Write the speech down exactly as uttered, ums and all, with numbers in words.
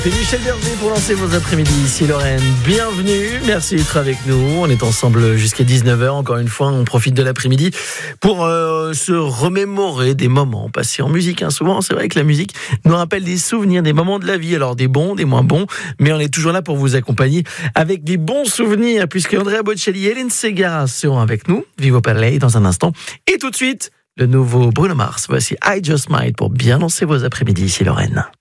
C'est Michel Berger pour lancer vos après-midi ici Lorraine. Bienvenue, merci d'être avec nous. On est ensemble jusqu'à dix-neuf heures. Encore une fois, on profite de l'après-midi pour euh, se remémorer des moments passés en musique. Hein. Souvent, c'est vrai que la musique nous rappelle des souvenirs, des moments de la vie. Alors des bons, des moins bons, mais on est toujours là pour vous accompagner avec des bons souvenirs, puisque Andrea Bocelli et Hélène Ségara seront avec nous. Vivo per lei dans un instant. Et tout de suite, le nouveau Bruno Mars. Voici I Just Might pour bien lancer vos après-midi ici Lorraine.